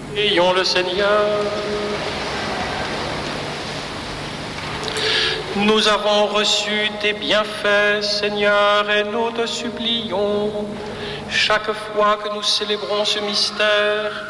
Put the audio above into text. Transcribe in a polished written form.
Prions le Seigneur. Nous avons reçu tes bienfaits, Seigneur, et nous te supplions, chaque fois que nous célébrons ce mystère,